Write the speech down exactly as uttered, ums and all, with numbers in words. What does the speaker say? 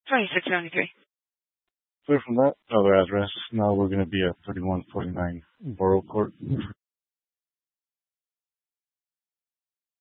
twenty-six seventy-three. Clear from that other address. Now we're going to be at thirty-one forty-nine Borough Court.